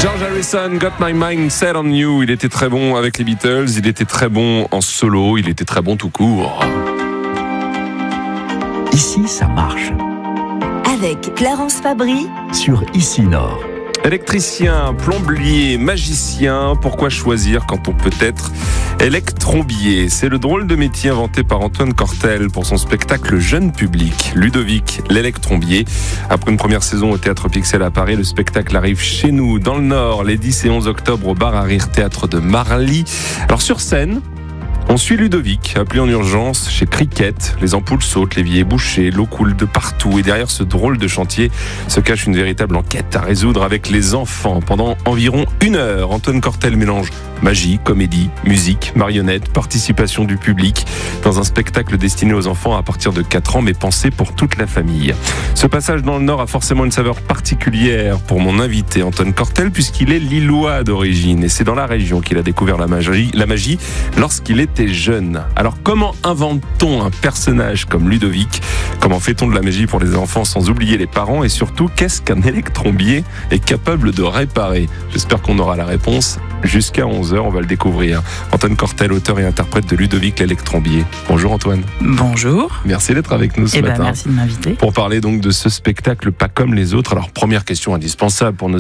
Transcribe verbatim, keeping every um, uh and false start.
George Harrison, Got My Mind Set on You. Il était très bon avec les Beatles, il était très bon en solo, il était très bon tout court. Ici, ça marche. Avec Clarence Fabry Sur Ici Nord. Électricien, plombier, magicien, pourquoi choisir quand on peut être électrombier? C'est le drôle de métier inventé par Antoine Cortel pour son spectacle jeune public, Ludovic, l'électrombier. Après une première saison au Théâtre Pixel à Paris, le spectacle arrive chez nous, dans le Nord, les dix et onze octobre au Bar à Rire Théâtre de Marly. Alors sur scène, on suit Ludovic, appelé en urgence chez Cricket. Les ampoules sautent, l'évier est bouché, l'eau coule de partout. Et derrière ce drôle de chantier se cache une véritable enquête à résoudre avec les enfants. Pendant environ une heure, Antoine Cortel mélange magie, comédie, musique, marionnette, participation du public dans un spectacle destiné aux enfants à partir de quatre ans, mais pensé pour toute la famille. Ce passage dans le Nord a forcément une saveur particulière pour mon invité Antoine Cortel, puisqu'il est lillois d'origine. Et c'est dans la région qu'il a découvert la magie, la magie lorsqu'il était jeune. Alors comment invente-t-on un personnage comme Ludovic? Comment fait-on de la magie pour les enfants sans oublier les parents? Et surtout, qu'est-ce qu'un électrombier est capable de réparer? J'espère qu'on aura la réponse jusqu'à onze heures, on va le découvrir. Antoine Cortel, auteur et interprète de Ludovic l'électrombier. Bonjour Antoine. Bonjour. Merci d'être avec nous ce Eh matin. ben, merci de m'inviter. Pour parler donc de ce spectacle pas comme les autres. Alors première question indispensable pour nos